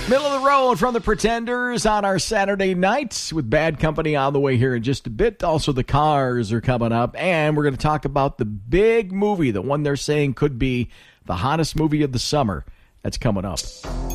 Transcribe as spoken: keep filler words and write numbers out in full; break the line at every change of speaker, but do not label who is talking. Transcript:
Middle of the road from the Pretenders on our Saturday nights with Bad Company on the way here in just a bit. Also, the Cars are coming up, and we're going to talk about the big movie, the one they're saying could be the hottest movie of the summer. That's coming up.